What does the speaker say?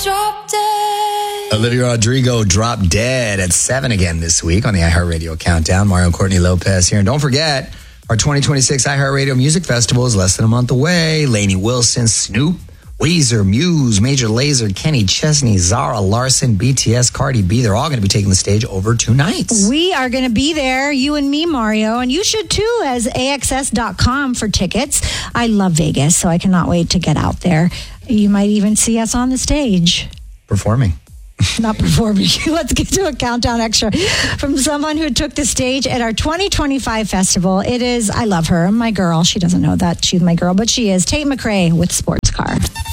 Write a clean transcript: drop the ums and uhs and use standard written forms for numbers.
Drop Dead. Olivia Rodrigo dropped dead at 7 again this week on the iHeartRadio Countdown. Mario Courtney Lopez here. And don't forget, our 2026 iHeartRadio Music Festival is less than a month away. Lainey Wilson, Snoop, Weezer, Muse, Major Lazer, Kenny Chesney, Zara Larson, BTS, Cardi B. They're all going to be taking the stage over 2 nights. We are going to be there, you and me, Mario, and you should too, as AXS.com for tickets. I love Vegas, so I cannot wait to get out there. You might even see us on the stage. Performing. Not performing. Let's get to a countdown extra from someone who took the stage at our 2025 festival. It is, I love her, my girl. She doesn't know that she's my girl, but she is Tate McRae with Sports Car.